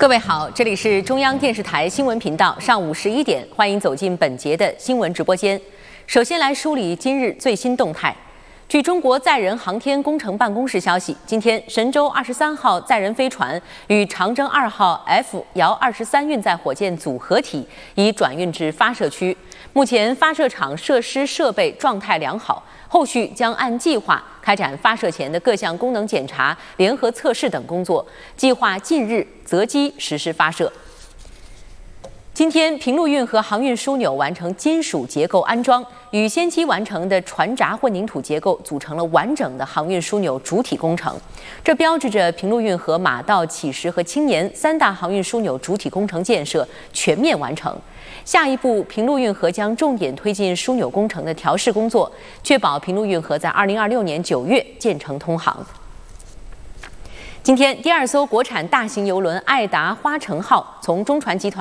各位好，这里是中央电视台新闻频道，上午11点，欢迎走进本节的新闻直播间。首先来梳理今日最新动态。据中国载人航天工程办公室消息，今天神舟23号载人飞船与长征2号 F 遥23运载火箭组合体已转运至发射区，目前发射场设施设备状态良好，后续将按计划开展发射前的各项功能检查、联合测试等工作，计划近日择机实施发射。今天，平陆运河航运枢纽完成金属结构安装，与先期完成的船闸混凝土结构组成了完整的航运枢纽主体工程。这标志着平陆运河马道、乞石和青年3大航运枢纽主体工程建设全面完成。下一步，平陆运河将重点推进枢纽工程的调试工作，确保平陆运河在2026年9月建成通航。今天，第2艘国产大型邮轮爱达花城号从中船集团